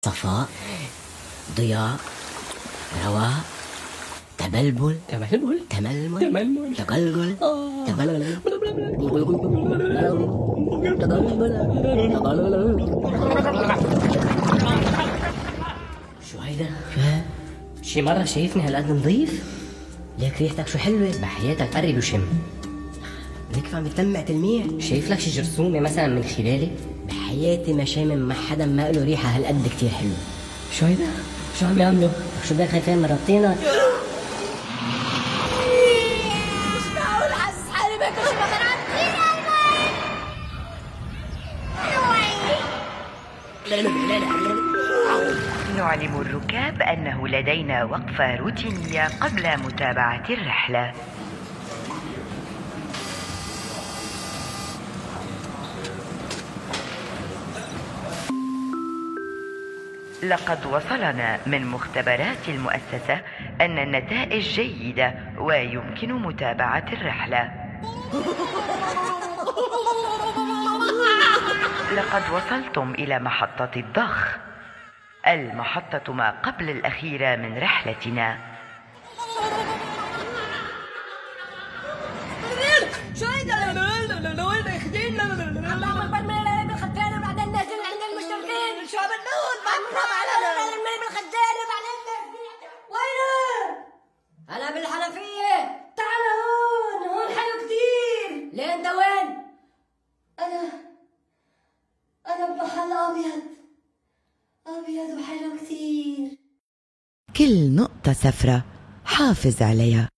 صفاء، ضياء، رواء، تبلبل، تململ، تقلقل، شو هيدا؟ شي مرة شايفني هالقد نظيف؟ ليك ريحتك شو حلوة، بحياتك قرب وشم. ليك عم بتلمع تلميع. شايف لك شي جرثومة مثلا من خلالي؟ بحياتي ما شامم مع حدا ما له ريحة هالقد كتير حلوة. شو هيدا؟ شو عم يعملوا؟ شو بدك خايفين من ربطينك؟ مش معقول حاسس حالي باكل شي بقر عم نعلم الركاب أنه لدينا وقفة روتينية قبل متابعة الرحلة. لقد وصلنا من مختبرات المؤسسة أن النتائج جيدة ويمكن متابعة الرحلة. لقد وصلتم إلى محطة الضخ، المحطة ما قبل الأخيرة من رحلتنا. شو هيدا؟ وين رايحين؟ الله اكبر من بالخدانة بعدين نازل عند المشتركين. شو عم نقول؟ بنضرب على بالخدانة بعدين وينه؟ أنا بالحنفية. تعال هون حلو كتير. ليه أنت وين؟ أنا بمحل أبيض وحلو كتير. كل نقطة سفرة حافظ عليها.